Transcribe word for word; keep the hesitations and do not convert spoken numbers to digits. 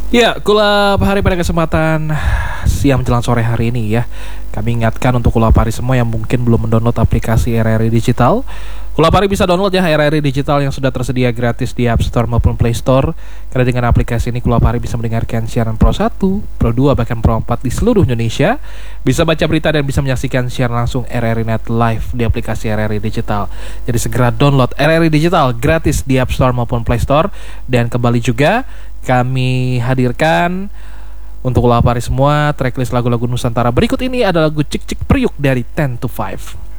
Ya, Kula Pahari pada kesempatan siang menjelang sore hari ini ya, kami ingatkan untuk Kula Pahari semua yang mungkin belum mendownload aplikasi R R I Digital. Kula Pahari bisa download ya R R I Digital yang sudah tersedia gratis di App Store maupun Play Store. Karena dengan aplikasi ini Kula Pahari bisa mendengarkan siaran Pro satu, Pro dua, bahkan Pro empat di seluruh Indonesia. Bisa baca berita dan bisa menyaksikan siaran langsung R R I Net Live di aplikasi R R I Digital. Jadi segera download R R I Digital gratis di App Store maupun Play Store. Dan kembali juga kami hadirkan untuk Kula Pahari semua tracklist lagu-lagu Nusantara. Berikut ini adalah lagu Cik Cik Priuk dari ten to five.